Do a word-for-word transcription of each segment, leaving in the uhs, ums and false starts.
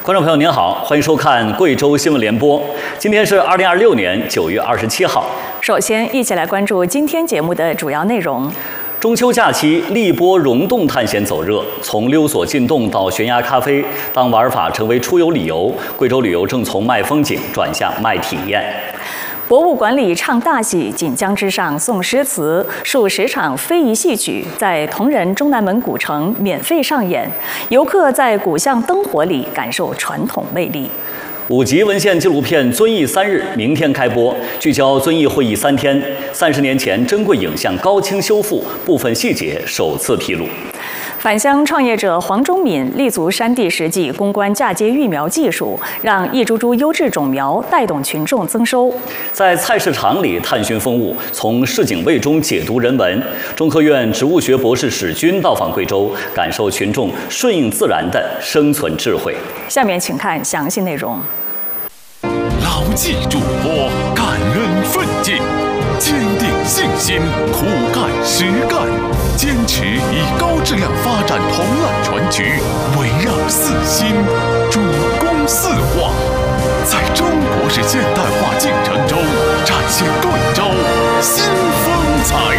观众朋友您好，欢迎收看贵州新闻联播。今天是二零二六年九月二十七号。 首先，一起来关注今天节目的主要内容。 中秋假期，荔波溶洞探险走热，从溜索进洞到悬崖咖啡，当玩法成为出游理由，贵州旅游正从卖风景转向卖体验。 博物馆里唱大戏，锦江之上诵诗词，数十场非遗戏曲在铜仁中南门古城免费上演，游客在古巷灯火里感受传统魅力。 五集文献纪录片《遵义三日》明天开播，聚焦遵义会议三天，三十年前珍贵影像高清修复，部分细节首次披露。 返乡创业者黄忠敏立足山地实际攻关嫁接育苗技术，让一株株优质种苗带动群众增收。 在菜市场里探寻风物，从市井味中解读人文。中科院植物学博士史军到访贵州，感受群众顺应自然的生存智慧。 下面请看详细内容。 牢记嘱托，感恩奋进，坚定信心，苦干实干，坚持以高质量发展同揽全局，围绕四新，主攻四化，在中国式现代化进程中展现贵州新风采。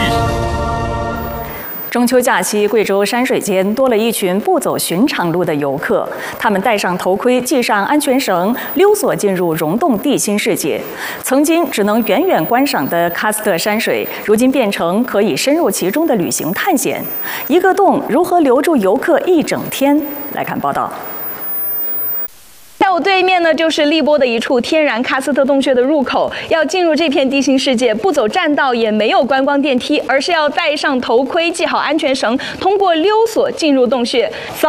中秋假期，贵州山水间多了一群不走寻常路的游客。他们戴上头盔，系上安全绳，溜索进入溶洞地心世界。曾经只能远远观赏的喀斯特山水，如今变成可以深入其中的旅行探险。一个洞如何留住游客一整天？来看报道。 在我对面呢，就是荔波的一处天然喀斯特洞穴的入口。要进入这片地心世界，不走栈道，也没有观光电梯，而是要戴上头盔，系好安全绳，通过溜索进入洞穴。走。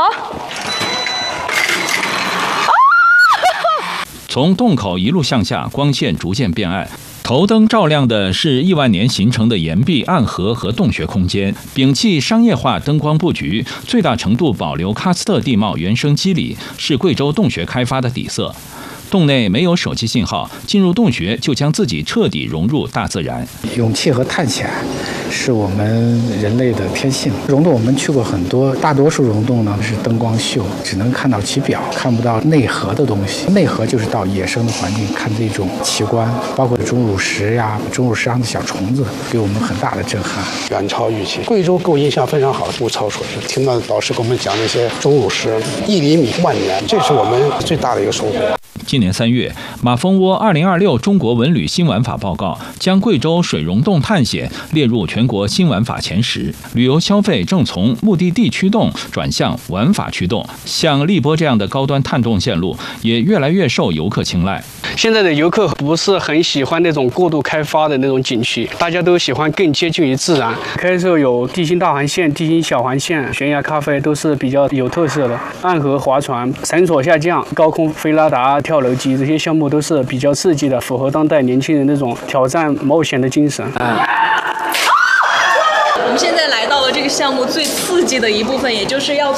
从洞口一路向下，光线逐渐变暗。头灯照亮的是亿万年形成的岩壁、暗河和洞穴空间，摒弃商业化灯光布局，最大程度保留喀斯特地貌原生肌理，是贵州洞穴开发的底色。洞内没有手机信号，进入洞穴就将自己彻底融入大自然。 勇气和探险是我们人类的天性。溶洞我们去过很多，大多数溶洞呢是灯光秀，只能看到其表，看不到内核的东西。内核就是到野生的环境看这种奇观，包括钟乳石呀、钟乳石上的小虫子，给我们很大的震撼， 远超预期。贵州给我印象非常好，物超所值。听到老师给我们讲那些钟乳石，一厘米万年，这是我们最大的一个收获。 今年三月，马蜂窝二零二六中国文旅新玩法报告将贵州水溶洞探险列入全国新玩法前十。旅游消费正从目的地驱动转向玩法驱动，像荔波这样的高端探洞线路也越来越受游客青睐。 现在的游客不是很喜欢那种过度开发的那种景区，大家都喜欢更接近于自然。开设有地心大环线、地心小环线、悬崖咖啡都是比较有特色的。暗河划船、绳索下降、高空飞拉达、跳楼机这些项目都是比较刺激的，符合当代年轻人那种挑战冒险的精神。 我们现在来到了这个项目最刺激的一部分，也就是要